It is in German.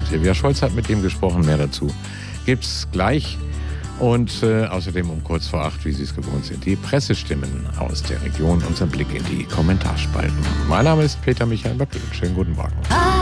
Silvia Scholz hat mit ihm gesprochen. Mehr dazu gibt's gleich. Und außerdem um kurz vor 8, wie Sie es gewohnt sind, die Pressestimmen aus der Region, unser Blick in die Kommentarspalten. Mein Name ist Peter Michael Böckel. Schönen guten Morgen.